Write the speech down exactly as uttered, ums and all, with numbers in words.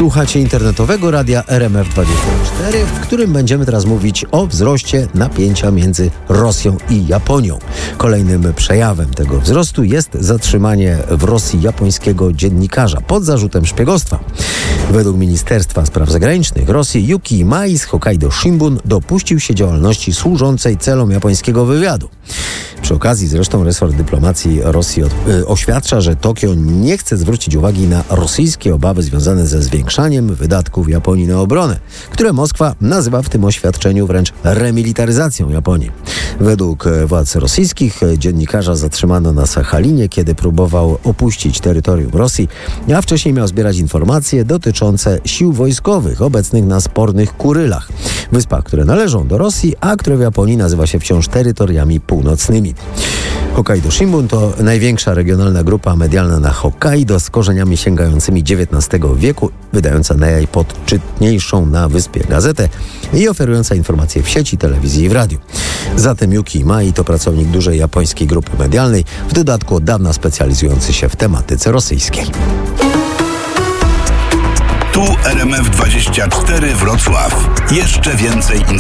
Słuchacie internetowego radia R M F dwadzieścia cztery, w którym będziemy teraz mówić o wzroście napięcia między Rosją i Japonią. Kolejnym przejawem tego wzrostu jest zatrzymanie w Rosji japońskiego dziennikarza pod zarzutem szpiegostwa. Według Ministerstwa Spraw Zagranicznych Rosji Yuki Imai z Hokkaido Shimbun dopuścił się działalności służącej celom japońskiego wywiadu. Przy okazji zresztą resort dyplomacji Rosji od, y, oświadcza, że Tokio nie chce zwrócić uwagi na rosyjskie obawy związane ze zwiększaniem wydatków Japonii na obronę, które Moskwa nazywa w tym oświadczeniu wręcz remilitaryzacją Japonii. Według władz rosyjskich dziennikarza zatrzymano na Sachalinie, kiedy próbował opuścić terytorium Rosji, a wcześniej miał zbierać informacje dotyczące sił wojskowych obecnych na spornych Kurylach, wyspach, które należą do Rosji, a które w Japonii nazywa się wciąż terytoriami północnymi. Hokkaido Shimbun to największa regionalna grupa medialna na Hokkaido z korzeniami sięgającymi dziewiętnastego wieku, wydająca najpoczytniejszą na wyspie gazetę i oferująca informacje w sieci, telewizji i w radiu. Zatem Yuki Imai to pracownik dużej japońskiej grupy medialnej, w dodatku od dawna specjalizujący się w tematyce rosyjskiej. Tu R M F dwadzieścia cztery Wrocław. Jeszcze więcej informacji.